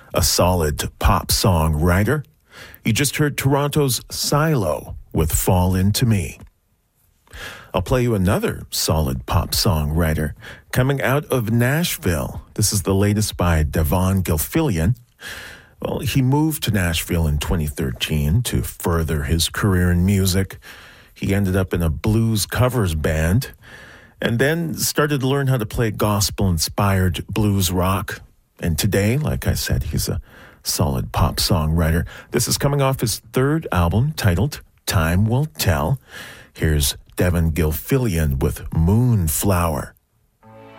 a solid pop song writer. You just heard Toronto's Silo with Fall Into Me. I'll play you another solid pop song writer coming out of Nashville. This is the latest by Devon Gilfillian. Well, he moved to Nashville in 2013 to further his career in music. He ended up in a blues covers band and then started to learn how to play gospel-inspired blues rock. And today, like I said, he's a solid pop songwriter. This is coming off his third album titled Time Will Tell. Here's Devon Gilfillian with Moonflower.